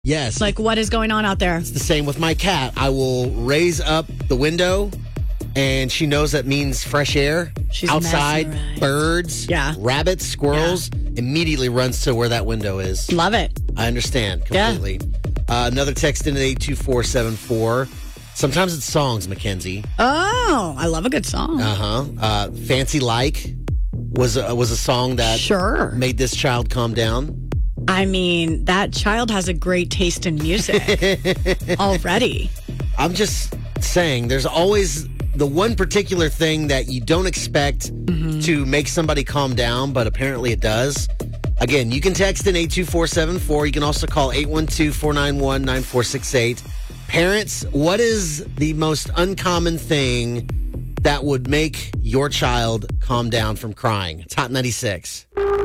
Yes. Like, what is going on out there? It's the same with my cat. I will raise up the window, and she knows that means fresh air. She's outside, mesmerized. birds, Yeah. rabbits, squirrels, immediately runs to where that window is. Love it. I understand completely. Another text in at 82474. Sometimes it's songs, Mackenzie. Oh, I love a good song. Fancy Like was a song that Sure. made this child calm down. I mean, that child has a great taste in music already. I'm just saying, there's always the one particular thing that you don't expect to make somebody calm down, but apparently it does. Again, you can text in 82474. You can also call 812-491-9468. Parents, what is the most uncommon thing that would make your child calm down from crying? It's Hot 96.